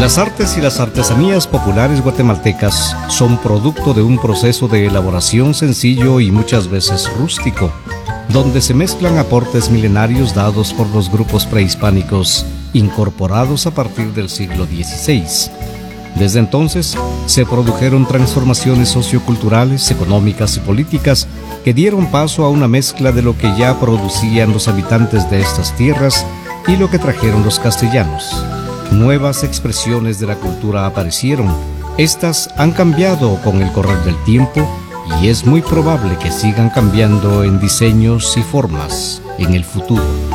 Las artes y las artesanías populares guatemaltecas son producto de un proceso de elaboración sencillo y muchas veces rústico, donde se mezclan aportes milenarios dados por los grupos prehispánicos incorporados a partir del siglo XVI. Desde entonces se produjeron transformaciones socioculturales, económicas y políticas que dieron paso a una mezcla de lo que ya producían los habitantes de estas tierras y lo que trajeron los castellanos. Nuevas expresiones de la cultura aparecieron. Estas han cambiado con el correr del tiempo y es muy probable que sigan cambiando en diseños y formas en el futuro.